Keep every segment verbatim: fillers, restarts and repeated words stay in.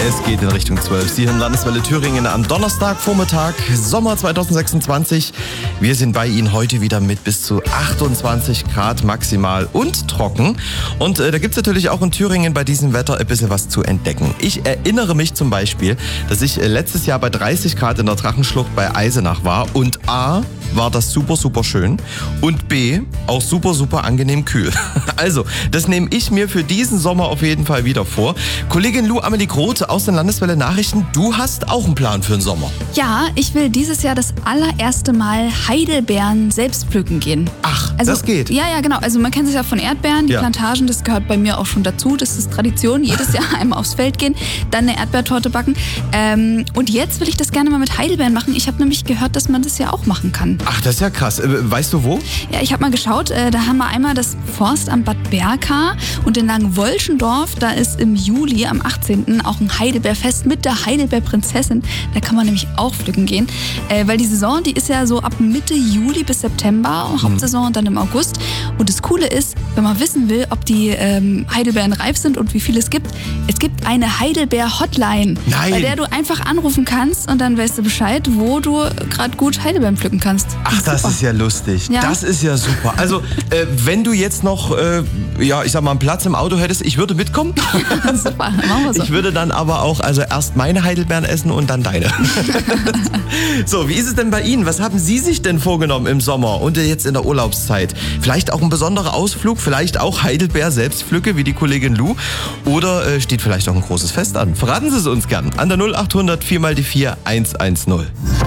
Es geht in Richtung zwölf. Sie hören Landeswelle Thüringen am Donnerstagvormittag, Sommer zwanzig sechsundzwanzig. Wir sind bei Ihnen heute wieder mit bis zu achtundzwanzig Grad maximal und trocken. Und äh, da gibt es natürlich auch in Thüringen bei diesem Wetter ein bisschen was zu entdecken. Ich erinnere mich zum Beispiel, dass ich äh, letztes Jahr bei dreißig Grad in der Drachenschlucht bei Eisenach war. Und A, war das super, super schön. Und B, auch super, super angenehm kühl. Also, das nehme ich mir für diesen Sommer auf jeden Fall wieder vor. Kollegin Lou Amelie Groth aus den Landeswelle Nachrichten, du hast auch einen Plan für den Sommer. Ja, ich will dieses Jahr das allererste Mal Heidelbeeren selbst pflücken gehen. Ach, also, das geht? Ja, ja, genau. Also man kennt es ja von Erdbeeren, die ja. Plantagen, das gehört bei mir auch schon dazu. Das ist Tradition, jedes Jahr einmal aufs Feld gehen, dann eine Erdbeertorte backen. Ähm, und jetzt will ich das gerne mal mit Heidelbeeren machen. Ich habe nämlich gehört, dass man das ja auch machen kann. Ach, das ist ja krass. Weißt du wo? Ja, ich habe mal geschaut, äh, da haben wir einmal das Forstamt Bad Berka und in Langenwolschendorf, da ist im Juli am achtzehnten auch ein Heidelbeerfest mit der Heidelbeerprinzessin. Da kann man nämlich auch pflücken gehen, äh, weil die Saison, die ist ja so ab Mitte Juli bis September, mhm. Hauptsaison und dann im August. Und das Coole ist, wenn man wissen will, ob die ähm, Heidelbeeren reif sind und wie viel es gibt, es gibt eine Heidelbeer-Hotline, bei der du einfach anrufen kannst und dann weißt du Bescheid, wo du gerade gut Heidelbeeren pflücken kannst. Ach, das super. Ist ja lustig. Ja. Das ist ja super. Also, äh, wenn du jetzt noch, äh, ja, ich sag mal, einen Platz im Auto hättest, ich würde mitkommen. Super, machen wir so. Ich würde dann aber auch, also erst meine Heidelbeeren essen und dann deine. So, wie ist es denn bei Ihnen? Was haben Sie sich denn vorgenommen im Sommer und jetzt in der Urlaubszeit? Vielleicht auch ein besonderer Ausflug, vielleicht auch Heidelbeer-Selbstpflücke wie die Kollegin Lou? Oder äh, steht vielleicht auch ein großes Fest an? Verraten Sie es uns gern. An der null achthundert vier mal die vier eins eins null.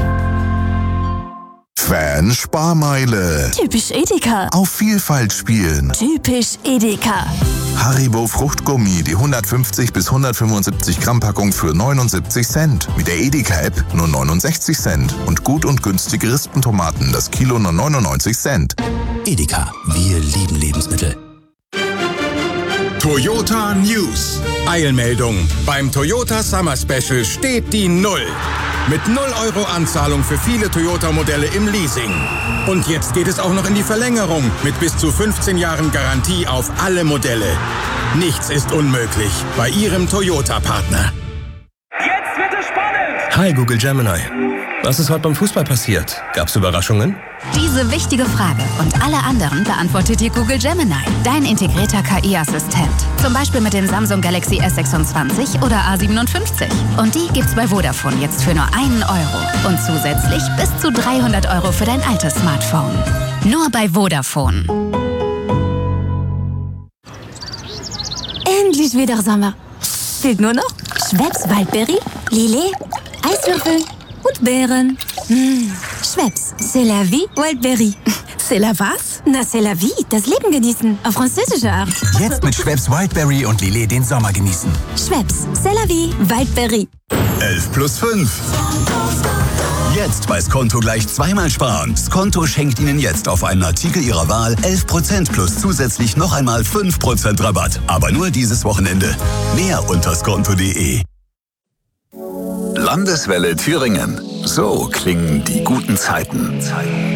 Fan-Sparmeile. Typisch Edeka. Auf Vielfalt spielen. Typisch Edeka. Haribo Fruchtgummi, die hundertfünfzig bis hundertfünfundsiebzig Gramm Packung für neunundsiebzig Cent. Mit der Edeka-App nur neunundsechzig Cent. Und gut und günstige Rispentomaten, das Kilo nur neunundneunzig Cent. Edeka, wir lieben Lebensmittel. Toyota News. Eilmeldung. Beim Toyota Summer Special steht die Null. Mit null Euro Anzahlung für viele Toyota-Modelle im Leasing. Und jetzt geht es auch noch in die Verlängerung mit bis zu fünfzehn Jahren Garantie auf alle Modelle. Nichts ist unmöglich bei Ihrem Toyota-Partner. Jetzt wird es spannend! Hi Google Gemini. Was ist heute beim Fußball passiert? Gab's Überraschungen? Diese wichtige Frage und alle anderen beantwortet dir Google Gemini, dein integrierter K I-Assistent. Zum Beispiel mit dem Samsung Galaxy S sechsundzwanzig oder A siebenundfünfzig. Und die gibt's bei Vodafone jetzt für nur einen Euro. Und zusätzlich bis zu dreihundert Euro für dein altes Smartphone. Nur bei Vodafone. Endlich wieder Sommer. Fehlt nur noch Schweppes Waldbeere, Lillet, Eiswürfel und Beeren. Mmh. Schweppes, c'est la vie, Wildberry. C'est la was? Na, c'est la vie, das Leben genießen, auf französische Art. Jetzt mit Schweppes Wildberry und Lillet den Sommer genießen. Schweppes, c'est la vie, Wildberry. elf plus fünf. Jetzt bei Skonto gleich zweimal sparen. Skonto schenkt Ihnen jetzt auf einen Artikel Ihrer Wahl elf Prozent plus zusätzlich noch einmal fünf Prozent Rabatt. Aber nur dieses Wochenende. Mehr unter skonto punkt de. Landeswelle Thüringen. So klingen die guten Zeiten.